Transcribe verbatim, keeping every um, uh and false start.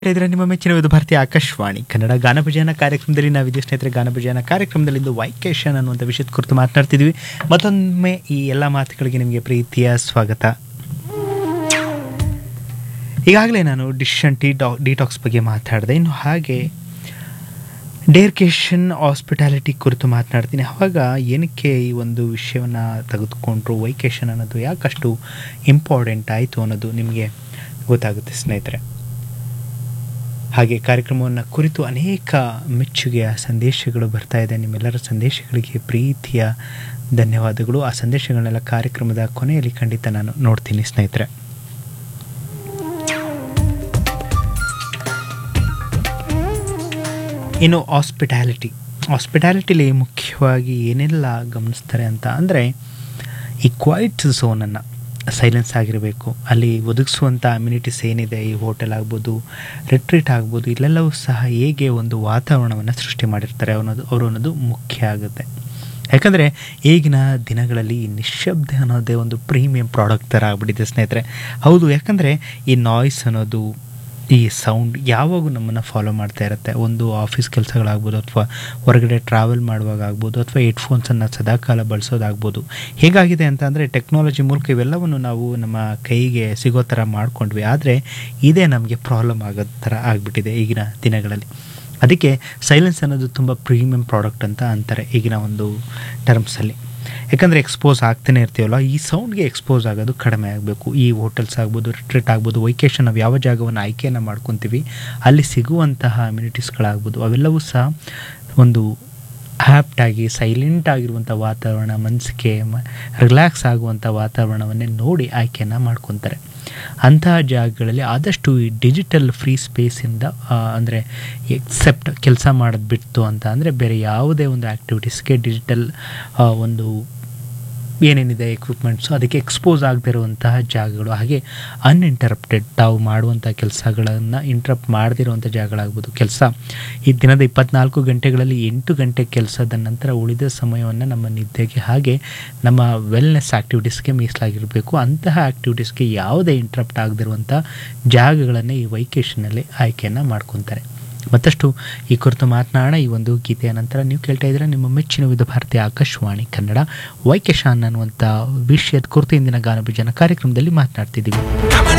ಇದ್ರೆ ನಿಮ್ಮ ಮೆಚ್ಚಿನ ಇದು ಭಾರತೀಯ ಆಕಾಶವಾಣಿ ಕನ್ನಡ ಗಾನಭಜನ ಕಾರ್ಯಕ್ರಮದಲ್ಲಿ ನಾವಿದ್ದೀವಿ ಸ್ನೇಹಿತರೆ. ಗಾನಭಜನ ಕಾರ್ಯಕ್ರಮದಲ್ಲಿ ಇಂದು ವೈಕೇಶನ್ ಅನ್ನುವಂಥ ವಿಷಯದ ಕುರಿತು ಮಾತನಾಡ್ತಿದ್ವಿ. ಮತ್ತೊಮ್ಮೆ ಈ ಎಲ್ಲ ಮಾತುಗಳಿಗೆ ನಿಮಗೆ ಪ್ರೀತಿಯ ಸ್ವಾಗತ. ಈಗಾಗಲೇ ನಾನು ಡಿಶನ್ ಟಿ ಡಾ ಡಿಟಾಕ್ಸ್ ಬಗ್ಗೆ ಮಾತಾಡಿದೆ. ಇನ್ನು ಹಾಗೆ ಡೇರ್ಕೇಶನ್ ಹಾಸ್ಪಿಟಾಲಿಟಿ ಕುರಿತು ಮಾತನಾಡ್ತೀನಿ. ಆವಾಗ ಏನಕ್ಕೆ ಈ ಒಂದು ವಿಷಯವನ್ನು ತೆಗೆದುಕೊಂಡ್ರು, ವೈಕೇಶನ್ ಅನ್ನೋದು ಯಾಕಷ್ಟು ಇಂಪಾರ್ಟೆಂಟ್ ಆಯಿತು ಅನ್ನೋದು ನಿಮಗೆ ಗೊತ್ತಾಗುತ್ತೆ ಸ್ನೇಹಿತರೆ. ಹಾಗೆ ಕಾರ್ಯಕ್ರಮವನ್ನು ಕುರಿತು ಅನೇಕ ಮೆಚ್ಚುಗೆಯ ಸಂದೇಶಗಳು ಬರ್ತಾ ಇದೆ. ನಿಮ್ಮೆಲ್ಲರ ಸಂದೇಶಗಳಿಗೆ ಪ್ರೀತಿಯ ಧನ್ಯವಾದಗಳು. ಆ ಸಂದೇಶಗಳನ್ನೆಲ್ಲ ಕಾರ್ಯಕ್ರಮದ ಕೊನೆಯಲ್ಲಿ ಖಂಡಿತ ನಾನು ನೋಡ್ತೀನಿ ಸ್ನೇಹಿತರೆ. ಇನ್ನು ಹಾಸ್ಪಿಟಾಲಿಟಿ ಹಾಸ್ಪಿಟಾಲಿಟಿಲಿ ಮುಖ್ಯವಾಗಿ ಏನೆಲ್ಲ ಗಮನಿಸ್ತಾರೆ ಅಂತ ಅಂದರೆ, ಈ ಕ್ವೈಟ್ ಝೋನನ್ನು ಸೈಲೆನ್ಸ್ ಆಗಿರಬೇಕು. ಅಲ್ಲಿ ಒದಗಿಸುವಂಥ ಅಮ್ಯುನಿಟೀಸ್ ಏನಿದೆ, ಈ ಹೋಟೆಲ್ ಆಗ್ಬೋದು, ರಿಟ್ರೀಟ್ ಆಗ್ಬೋದು, ಇಲ್ಲೆಲ್ಲವೂ ಸಹ ಹೇಗೆ ಒಂದು ವಾತಾವರಣವನ್ನು ಸೃಷ್ಟಿ ಮಾಡಿರ್ತಾರೆ ಅನ್ನೋದು ಅವರು ಅನ್ನೋದು ಮುಖ್ಯ ಆಗುತ್ತೆ. ಯಾಕಂದರೆ ಈಗಿನ ದಿನಗಳಲ್ಲಿ ಈ ನಿಶ್ಶಬ್ದ ಅನ್ನೋದೇ ಒಂದು ಪ್ರೀಮಿಯಂ ಪ್ರಾಡಕ್ಟ್ ಥರ ಆಗ್ಬಿಟ್ಟಿದೆ ಸ್ನೇಹಿತರೆ. ಹೌದು, ಯಾಕಂದರೆ ಈ ನಾಯ್ಸ್ ಅನ್ನೋದು, ಈ ಸೌಂಡ್ ಯಾವಾಗೂ ನಮ್ಮನ್ನು ಫಾಲೋ ಮಾಡ್ತಾ ಇರುತ್ತೆ. ಒಂದು ಆಫೀಸ್ ಕೆಲಸಗಳಾಗ್ಬೋದು, ಅಥವಾ ಹೊರಗಡೆ ಟ್ರಾವೆಲ್ ಮಾಡುವಾಗ ಆಗ್ಬೋದು, ಅಥವಾ ಹೆಡ್ಫೋನ್ಸನ್ನು ಸದಾಕಾಲ ಬಳಸೋದಾಗ್ಬೋದು. ಹೇಗಾಗಿದೆ ಅಂತ ಅಂದರೆ, ಟೆಕ್ನಾಲಜಿ ಮೂಲಕ ಇವೆಲ್ಲವನ್ನು ನಾವು ನಮ್ಮ ಕೈಗೆ ಸಿಗೋ ಥರ ಮಾಡ್ಕೊಂಡ್ವಿ. ಆದರೆ ಇದೇ ನಮಗೆ ಪ್ರಾಬ್ಲಮ್ ಆಗೋ ಥರ ಆಗಿಬಿಟ್ಟಿದೆ ಈಗಿನ ದಿನಗಳಲ್ಲಿ. ಅದಕ್ಕೆ ಸೈಲೆನ್ಸ್ ಅನ್ನೋದು ತುಂಬ ಪ್ರೀಮಿಯಂ ಪ್ರಾಡಕ್ಟ್ ಅಂತ ಅಂತಾರೆ ಈಗಿನ ಒಂದು ಟರ್ಮ್ಸಲ್ಲಿ. ಯಾಕಂದರೆ ಎಕ್ಸ್ಪೋಸ್ ಆಗ್ತಾನೆ ಇರ್ತೀವಲ್ಲ, ಈ ಸೌಂಡ್ಗೆ ಎಕ್ಸ್ಪೋಸ್ ಆಗೋದು ಕಡಿಮೆ ಆಗಬೇಕು. ಈ ಹೋಟೆಲ್ಸ್ ಆಗ್ಬೋದು, ರಿಟ್ರೀಟ್ ಆಗ್ಬೋದು, ವೈಕೇಶನ್ ನಾವು ಯಾವ ಜಾಗವನ್ನು ಆಯ್ಕೆಯನ್ನು ಮಾಡ್ಕೊತೀವಿ ಅಲ್ಲಿ ಸಿಗುವಂತಹ ಅಮ್ಯುನಿಟೀಸ್ಗಳಾಗ್ಬೋದು, ಅವೆಲ್ಲವೂ ಸಹ ಒಂದು ಹ್ಯಾಪ್ಟಾಗಿ ಸೈಲೆಂಟ್ ಆಗಿರುವಂಥ ವಾತಾವರಣ, ಮನಸ್ಸಿಗೆ ರಿಲ್ಯಾಕ್ಸ್ ಆಗುವಂಥ ವಾತಾವರಣವನ್ನೇ ನೋಡಿ ಆಯ್ಕೆಯನ್ನು ಮಾಡ್ಕೊತಾರೆ. ಅಂತಹ ಜಾಗಗಳಲ್ಲಿ ಆದಷ್ಟು ಈ ಡಿಜಿಟಲ್ ಫ್ರೀ ಸ್ಪೇಸಿಂದ ಅಂದರೆ ಎಕ್ಸೆಪ್ಟ್ ಕೆಲಸ ಮಾಡೋದು ಬಿಟ್ಟು ಅಂತ ಅಂದರೆ ಬೇರೆ ಯಾವುದೇ ಒಂದು ಆ್ಯಕ್ಟಿವಿಟೀಸ್ಗೆ ಡಿಜಿಟಲ್ ಒಂದು ಏನೇನಿದೆ ಎಕ್ವಿಪ್ಮೆಂಟ್ಸು ಅದಕ್ಕೆ ಎಕ್ಸ್ಪೋಸ್ ಆಗದೇ ಇರುವಂತಹ ಜಾಗಗಳು, ಹಾಗೆ ಅನ್ಇಂಟರಪ್ಟೆಡ್ ತಾವು ಮಾಡುವಂಥ ಕೆಲಸಗಳನ್ನು ಇಂಟ್ರಪ್ಟ್ ಮಾಡದಿರುವಂಥ ಜಾಗಗಳಾಗ್ಬೋದು. ಕೆಲಸ ಈ ದಿನದ ಇಪ್ಪತ್ನಾಲ್ಕು ಗಂಟೆಗಳಲ್ಲಿ ಎಂಟು ಗಂಟೆ ಕೆಲಸದ ನಂತರ ಉಳಿದ ಸಮಯವನ್ನು ನಮ್ಮ ನಿದ್ದೆಗೆ ಹಾಗೆ ನಮ್ಮ ವೆಲ್ನೆಸ್ ಆ್ಯಕ್ಟಿವಿಟೀಸ್ಗೆ ಮೀಸಲಾಗಿರಬೇಕು. ಅಂತಹ ಆ್ಯಕ್ಟಿವಿಟೀಸ್ಗೆ ಯಾವುದೇ ಇಂಟ್ರಪ್ಟ್ ಆಗದಿರುವಂಥ ಜಾಗಗಳನ್ನೇ ಈ ವೈಕೇಶನಲ್ಲಿ ಆಯ್ಕೆಯನ್ನು ಮಾಡ್ಕೊತಾರೆ. ಮತ್ತಷ್ಟು ಈ ಕುರಿತು ಮಾತನಾಡೋಣ ಈ ಒಂದು ಗೀತೆಯ ನಂತರ. ನೀವು ಕೇಳ್ತಾ ಇದ್ದೀರಾ ನಿಮ್ಮ ಮೆಚ್ಚಿನ ವಿಧ ಭಾರತೀಯ ಆಕಾಶವಾಣಿ ಕನ್ನಡ ವೈಕೇಶನ್ ಅನ್ನುವಂಥ ವಿಷಯದ ಕುರಿತು ಇಂದಿನ ಗಾನಭಜನ ಕಾರ್ಯಕ್ರಮದಲ್ಲಿ ಮಾತನಾಡ್ತಿದ್ದೀವಿ.